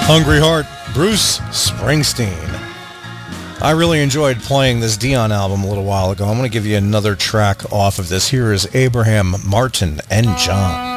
Hungry Heart, Bruce Springsteen. I really enjoyed playing this Dion album a little while ago. I'm going to give you another track off of this. Here is Abraham Martin and John.